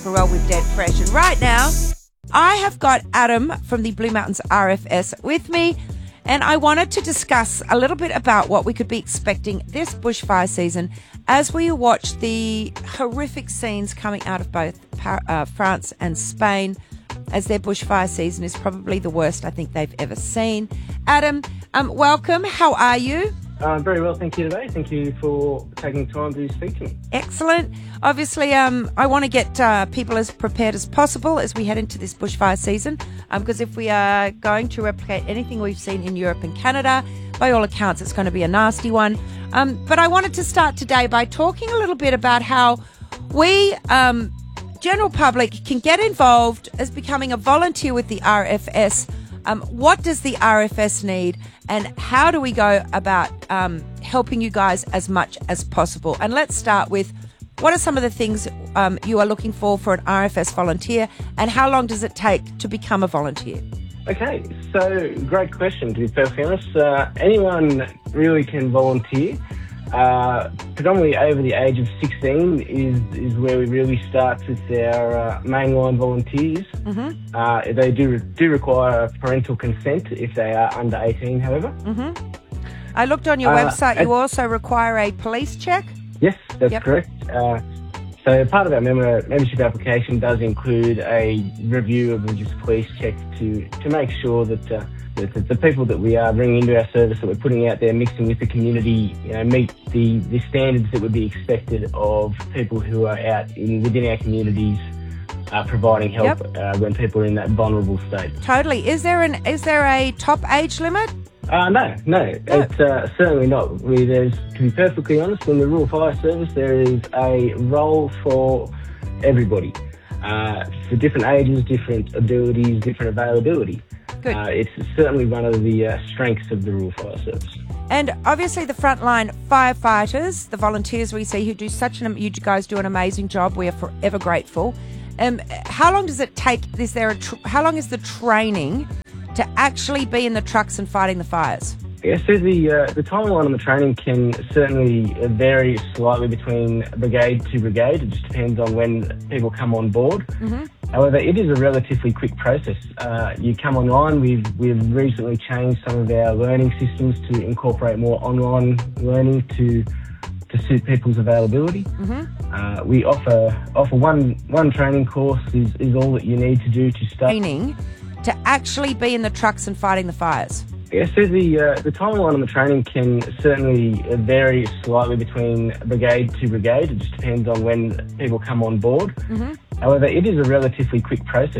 Pharrell with Dead Fresh. And right now, I have got Adam from the Blue Mountains RFS with me, and I wanted to discuss a little bit about what we could be expecting this bushfire season as we watch the horrific scenes coming out of both France and Spain, as their bushfire season is probably the worst I think they've ever seen. Adam, welcome. How are you? Very well, thank you today. Thank you for taking time to speak to me. Excellent. Obviously, I want to get people as prepared as possible as we head into this bushfire season, because if we are going to replicate anything we've seen in Europe and Canada, by all accounts, it's going to be a nasty one. But I wanted to start today by talking a little bit about how we, general public, can get involved as becoming a volunteer with the RFS. What does the RFS need, and how do we go about helping you guys as much as possible? And let's start with, what are some of the things you are looking for an RFS volunteer, and how long does it take to become a volunteer? Okay, so great question, to be perfectly honest. Anyone really can volunteer. Predominantly over the age of 16 is where we really start with our mainline volunteers. Mm-hmm. They do require parental consent if they are under 18, however. Mm-hmm. I looked on your website, you also require a police check? Yes, that's correct. So part of our membership application does include a review of just police check to make sure that the people that we are bringing into our service, that we're putting out there, mixing with the community, meet the standards that would be expected of people who are out within our communities, providing help when people are in that vulnerable state. Totally. Is there a top age limit? No, it's certainly not. To be perfectly honest, in the Rural Fire Service, there is a role for everybody, for different ages, different abilities, different availability. Good. It's certainly one of the strengths of the Rural Fire Service. And obviously the frontline firefighters, the volunteers we see who do you guys do an amazing job. We are forever grateful. How long does it take? How long is the training to actually be in the trucks and fighting the fires? Yeah, so the timeline on the training can certainly vary slightly between brigade to brigade. It just depends on when people come on board. Mm-hmm. However, it is a relatively quick process. You come online. We've recently changed some of our learning systems to incorporate more online learning to suit people's availability. Mm-hmm. We offer one training course is all that you need to do to start. Training to actually be in the trucks and fighting the fires. Yeah, so the timeline on the training can certainly vary slightly between brigade to brigade. It just depends on when people come on board. Mm-hmm. However, it is a relatively quick process.